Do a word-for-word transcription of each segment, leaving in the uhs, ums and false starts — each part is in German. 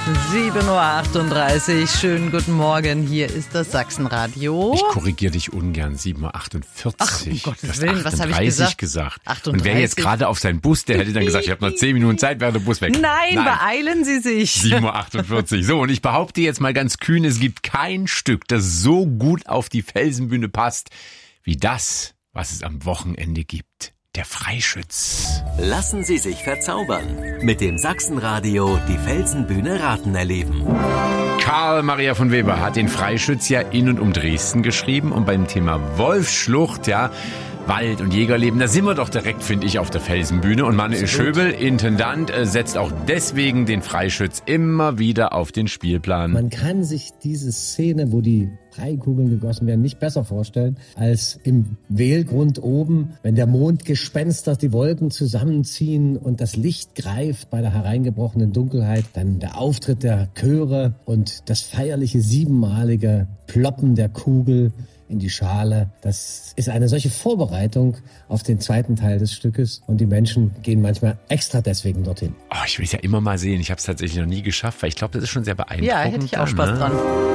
sieben Uhr achtunddreißig, schönen guten Morgen, hier ist das Sachsenradio. Ich korrigiere dich ungern, sieben Uhr achtundvierzig. Ach, um Gottes du hast Willen, was habe ich gesagt? gesagt. achtunddreißig. Und wer jetzt gerade auf seinen Bus, der hätte dann gesagt, ich habe noch zehn Minuten Zeit, wäre der Bus weg. Nein, Nein, beeilen Sie sich. sieben Uhr achtundvierzig. So, und ich behaupte jetzt mal ganz kühn, es gibt kein Stück, das so gut auf die Felsenbühne passt, wie das, was es am Wochenende gibt. Der Freischütz. Lassen Sie sich verzaubern. Mit dem Sachsenradio die Felsenbühne Raten erleben. Karl Maria von Weber hat den Freischütz ja in und um Dresden geschrieben. Und beim Thema Wolfsschlucht, ja, Wald- und Jägerleben, da sind wir doch direkt, finde ich, auf der Felsenbühne. Und Manuel Schöbel, Intendant, setzt auch deswegen den Freischütz immer wieder auf den Spielplan. Man kann sich diese Szene, wo die Freikugeln gegossen werden, nicht besser vorstellen, als im Wählgrund oben, wenn der Mond gespenstert die Wolken zusammenziehen und das Licht greift bei der hereingebrochenen Dunkelheit, dann der Auftritt der Chöre und das feierliche siebenmalige Ploppen der Kugel in die Schale. Das ist eine solche Vorbereitung auf den zweiten Teil des Stückes und die Menschen gehen manchmal extra deswegen dorthin. Oh, ich will es ja immer mal sehen. Ich habe es tatsächlich noch nie geschafft, weil ich glaube, das ist schon sehr beeindruckend. Ja, hätte ich auch Spaß ne? dran.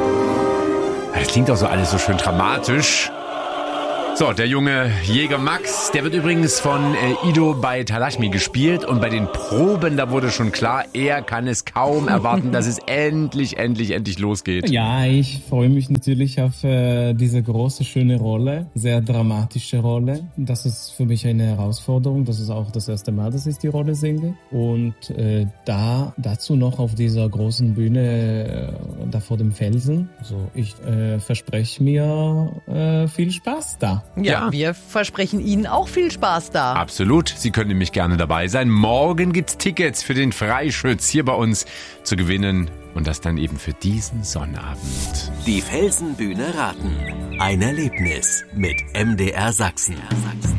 Das klingt auch so alles so schön dramatisch. So, der junge Jäger Max, der wird übrigens von äh, Ido bei Talashmi gespielt und bei den Proben, da wurde schon klar, er kann es kaum erwarten, dass es endlich, endlich, endlich losgeht. Ja, ich freue mich natürlich auf äh, diese große, schöne Rolle, sehr dramatische Rolle. Das ist für mich eine Herausforderung, das ist auch das erste Mal, dass ich die Rolle singe. Und äh, da dazu noch auf dieser großen Bühne, äh, da vor dem Felsen, also ich äh, verspreche mir äh, viel Spaß da. Ja, Ja, wir versprechen Ihnen auch viel Spaß da. absolut. Sie können nämlich gerne dabei sein. Morgen gibt's Tickets für den Freischütz hier bei uns zu gewinnen. Und das dann eben für diesen Sonnabend. Die Felsenbühne Raten. Ein Erlebnis mit M D R Sachsen.